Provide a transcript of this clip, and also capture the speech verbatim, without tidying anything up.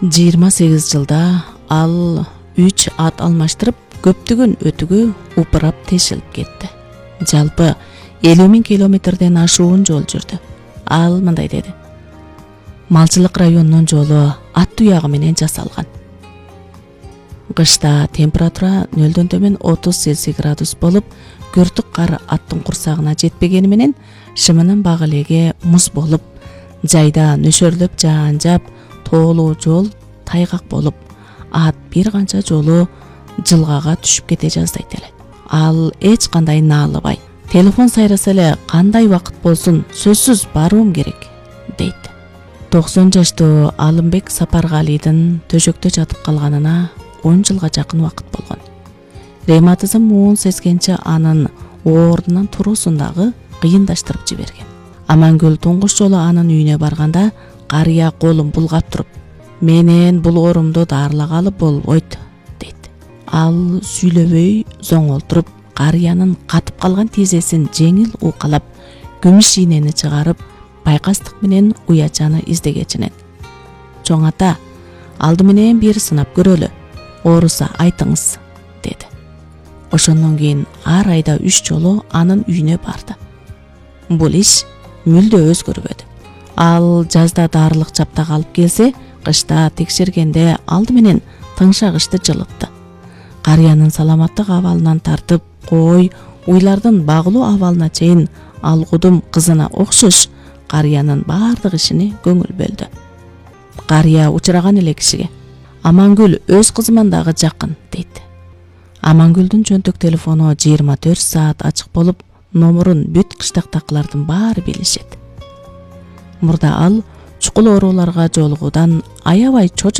жыйырма сегиз жылда ал үч ат алмаштырып көптөгөн өтүгө упурап тешилип кетти. Жалпы элүү миң километрден ашуун жол жүрдү. Ал мындай деди: малчылык районунун жолу ат туягы менен жасалган. Кышта температура нөлдөн төмөн отуз цельсий градус болуп, көртүк кар аттын курсагына жетпегени менен шымынын багы элеге муз болуп, жайда нөшөрлөп жаан-жап, тоолуу жол тайгак болуп, ат бир канча жолу жылгага түшүп кете жаздайт эле. Ал эч кандай наалыбай: телефон сайраса эле кандай убакыт болсун, сөзсүз баруум керек, дейт. токсон жаштуу Алымбек Сапаргалидин төшөктө жатып калганына он жылга жакын убакыт болгон. Ревматизм муун сезгенче анын ордунан туруусун дагы кыйындаштырып жиберген. Амангүл туңгуш жолу анын үйүнө барганда карыя колун булгап туруп: менен бул оорумду дарылагалы болбойт, дейт. Ал сүйлөбөй зоңолтуруп, карыянын катып калган тизесин жеңил укалап, күмүш ийнени чыгарып, байкастык менен уячаны издегечинен: чоң ата, алды менен бир сынап көрөлү, ооруса айтыңыз, деди. Ошондон кийин ар айда үч жолу анын үйүнө барды. Бул иш мүлдө өзгөрбөдү. Ал жазда дарылык чаптак алып келсе, кышта текшергенде алды менен тыңшагычты жылытты. Карыянын саламаттык абалынан тартып, кой, уйлардын багылуу абалына чейин алгудум кызына окшош карыянын бардык ишине көңүл бөлдү. Карыя учураган эле кишиге: Амангүл өз кызыман дагы жакын, дейт. Амангүлдүн жөнтөк телефону жыйырма төрт саат ачык болуп, номурун бүт кыштактакылардын баары билишет. Мурда ал чукул ооруларга жолугуудан аябай чочуп